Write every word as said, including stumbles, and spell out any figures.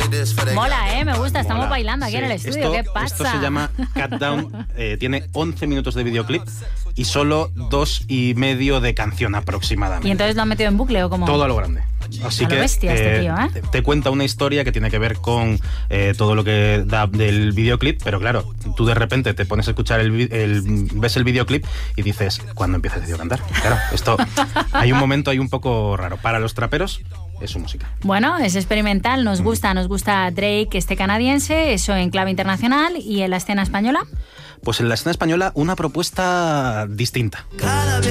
Mola, ¿eh? Me gusta. Estamos Mola. bailando aquí Sí. en el estudio. Esto, ¿Qué pasa? Esto se llama Countdown. Eh, tiene once minutos de videoclip y solo dos y medio de canción aproximadamente. ¿Y entonces lo han metido en bucle o cómo? Todo a lo grande. Así A lo que bestia este eh, tío, ¿eh? te, te cuenta una historia que tiene que ver con eh, todo lo que da del videoclip, pero claro, tú de repente te pones a escuchar el, vi- el ves el videoclip y dices, ¿cuándo empieza este tío a cantar? Claro, esto hay un momento ahí un poco raro. Para los traperos es su música. Bueno, es experimental, nos gusta, nos gusta Drake, este canadiense, eso en clave internacional. ¿Y en la escena española? Pues en la escena española una propuesta distinta.